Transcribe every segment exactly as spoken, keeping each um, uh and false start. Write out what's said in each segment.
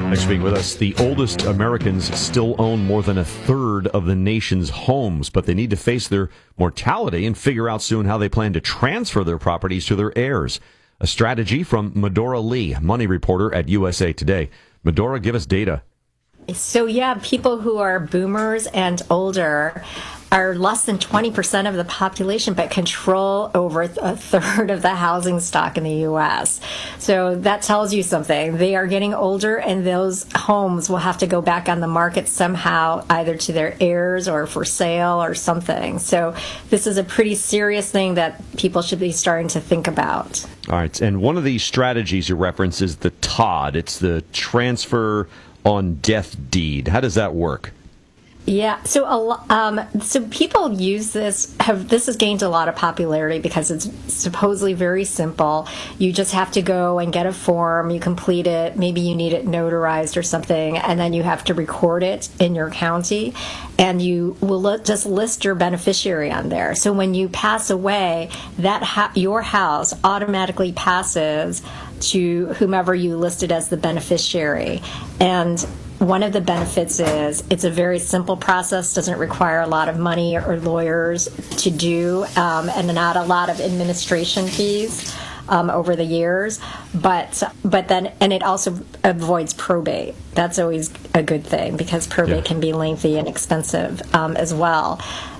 Thanks for being with us. The oldest Americans still own more than a third of the nation's homes, but they need to face their mortality and figure out soon how they plan to transfer their properties to their heirs. A strategy from Medora Lee, money reporter at U S A Today. Medora, give us data. So, yeah, people who are boomers and older are less than twenty percent of the population, but control over a third of the housing stock in the U S. So that tells you something. They are getting older, and those homes will have to go back on the market somehow, either to their heirs or for sale or something. So this is a pretty serious thing that people should be starting to think about. All right, and one of these strategies you reference is the T O D. It's the transfer on death deed. How does that work? Yeah, so a lo- um, so people use this. Have this has gained a lot of popularity because it's supposedly very simple. You just have to go and get a form. You complete it. Maybe you need it notarized or something, and then you have to record it in your county, and you will li- just list your beneficiary on there. So when you pass away, that ha- your house automatically passes to whomever you listed as the beneficiary, and one of the benefits is it's a very simple process, doesn't require a lot of money or lawyers to do, um, and not a lot of administration fees um, over the years. But but then, and it also avoids probate. That's always a good thing because probate yeah. can be lengthy and expensive um, as well.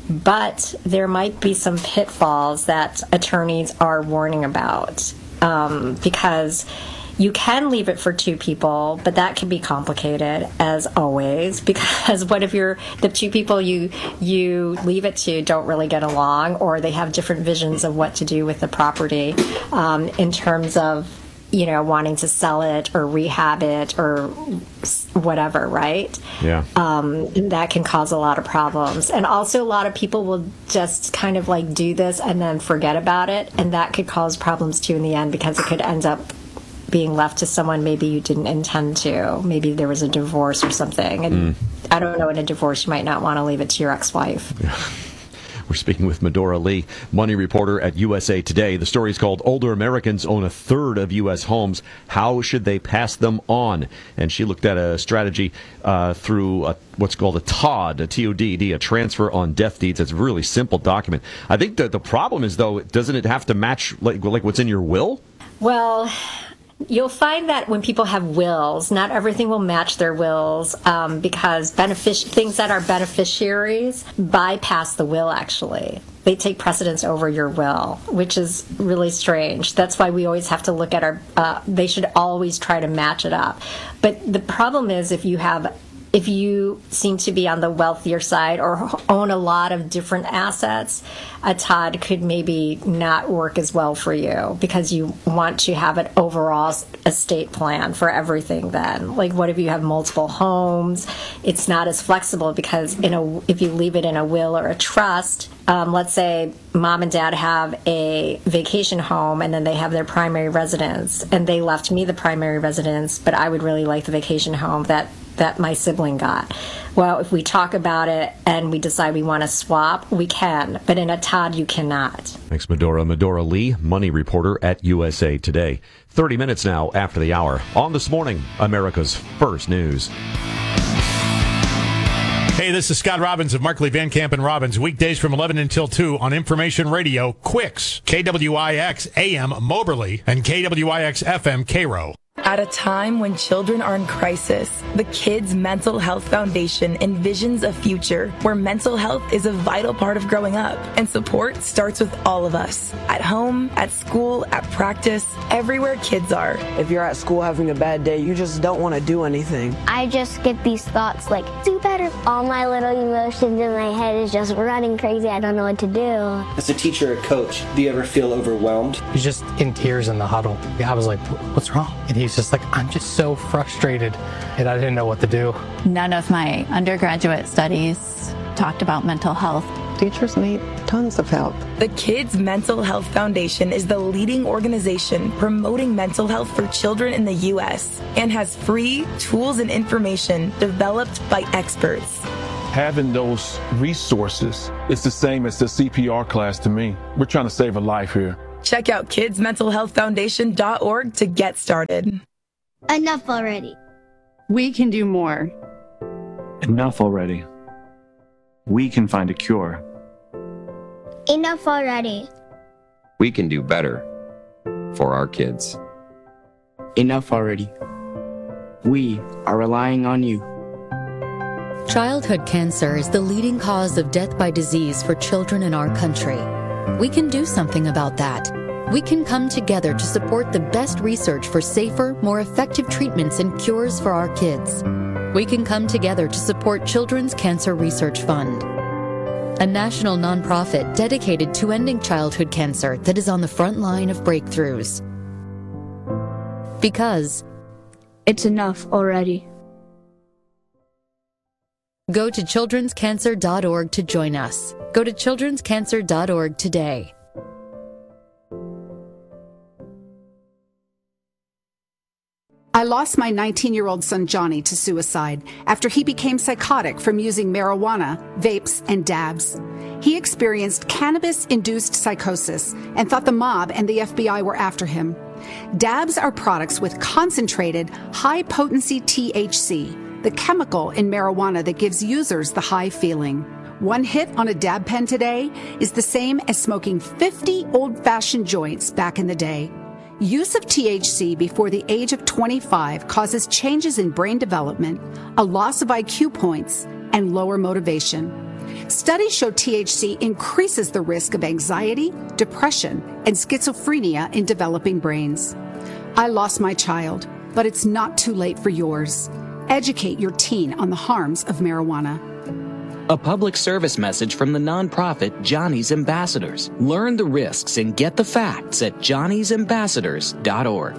But there might be some pitfalls that attorneys are warning about um, because you can leave it for two people, but that can be complicated, as always, because what if you're the two people you you leave it to don't really get along, or they have different visions of what to do with the property um, in terms of, you know, wanting to sell it or rehab it or whatever, right? Yeah. Um, that can cause a lot of problems. And also a lot of people will just kind of like do this and then forget about it, and that could cause problems too in the end because it could end up being left to someone maybe you didn't intend to. Maybe there was a divorce or something. And mm. I don't know, in a divorce, you might not want to leave it to your ex-wife. Yeah. We're speaking with Medora Lee, money reporter at U S A Today. The story is called Older Americans Own a Third of U S Homes. How should they pass them on? And she looked at a strategy uh, through a, what's called a T O D, a T O D D, a transfer on death deeds. It's a really simple document. I think that the problem is, though, doesn't it have to match like, like what's in your will? Well, you'll find that when people have wills, not everything will match their wills um, because benefic- things that are beneficiaries bypass the will, actually. They take precedence over your will, which is really strange. That's why we always have to look at our, uh, they should always try to match it up. But the problem is if you have If you seem to be on the wealthier side or own a lot of different assets, a T O D could maybe not work as well for you because you want to have an overall estate plan for everything then. Like, what if you have multiple homes? It's not as flexible because in a, if you leave it in a will or a trust, um, let's say mom and dad have a vacation home and then they have their primary residence, and they left me the primary residence, but I would really like the vacation home that that my sibling got. Well, if we talk about it and we decide we want to swap, we can. But in a T O D, you cannot. Thanks, Medora. Medora Lee, money reporter at U S A Today. thirty minutes now after the hour. On This Morning, America's First News. Hey, this is Scott Robbins of Markley, Van Camp and Robbins. Weekdays from eleven until two on Information Radio, Quicks, K W I X A M Moberly, and K W I X F M Cairo. At a time when children are in crisis, the Kids Mental Health Foundation envisions a future where mental health is a vital part of growing up, and support starts with all of us. At home, at school, at practice, everywhere kids are. If you're at school having a bad day, you just don't want to do anything. I just get these thoughts like, do better. All my little emotions in my head is just running crazy. I don't know what to do. As a teacher or coach, do you ever feel overwhelmed? He's just in tears in the huddle. I was like, what's wrong? And he's just like, I'm just so frustrated, and I didn't know what to do. None of my undergraduate studies talked about mental health. Teachers need tons of help. The Kids Mental Health Foundation is the leading organization promoting mental health for children in the U S and has free tools and information developed by experts. Having those resources is the same as the C P R class to me. We're trying to save a life here. Check out kids mental health foundation dot org to get started. Enough already. We can do more. Enough already. We can find a cure. Enough already. We can do better for our kids. Enough already. We are relying on you. Childhood cancer is the leading cause of death by disease for children in our country. We can do something about that. We can come together to support the best research for safer, more effective treatments and cures for our kids. We can come together to support Children's Cancer Research Fund, a national nonprofit dedicated to ending childhood cancer that is on the front line of breakthroughs. Because it's enough already. Go to children's cancer dot org to join us. Go to children's cancer dot org today. I lost my nineteen-year-old son Johnny to suicide after he became psychotic from using marijuana, vapes, and dabs. He experienced cannabis-induced psychosis and thought the mob and the F B I were after him. Dabs are products with concentrated, high-potency T H C, the chemical in marijuana that gives users the high feeling. One hit on a dab pen today is the same as smoking fifty old-fashioned joints back in the day. Use of T H C before the age of twenty-five causes changes in brain development, a loss of I Q points, and lower motivation. Studies show T H C increases the risk of anxiety, depression, and schizophrenia in developing brains. I lost my child, but it's not too late for yours. Educate your teen on the harms of marijuana. A public service message from the nonprofit Johnny's Ambassadors. Learn the risks and get the facts at johnny's ambassadors dot org.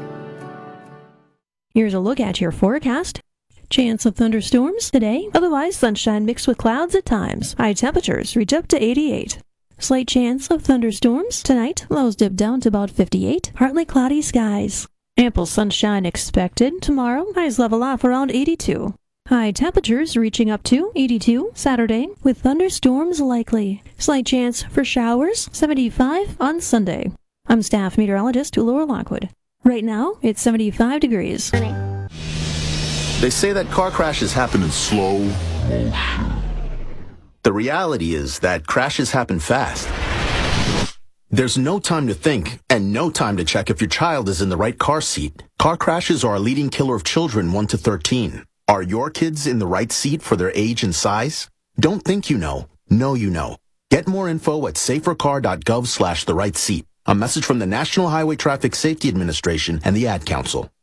Here's a look at your forecast. Chance of thunderstorms today, otherwise sunshine mixed with clouds at times. High temperatures reach up to eighty-eight. Slight chance of thunderstorms tonight, lows dip down to about fifty-eight. Partly cloudy skies. Ample sunshine expected tomorrow, highs level off around eighty-two. High temperatures reaching up to eighty-two Saturday, with thunderstorms likely. Slight chance for showers, seventy-five on Sunday. I'm staff meteorologist Laura Lockwood. Right now, it's seventy-five degrees. They say that car crashes happen in slow motion. The reality is that crashes happen fast. There's no time to think and no time to check if your child is in the right car seat. Car crashes are a leading killer of children one to thirteen. Are your kids in the right seat for their age and size? Don't think you know. Know you know. Get more info at safercar dot gov slash the right seat. A message from the National Highway Traffic Safety Administration and the Ad Council.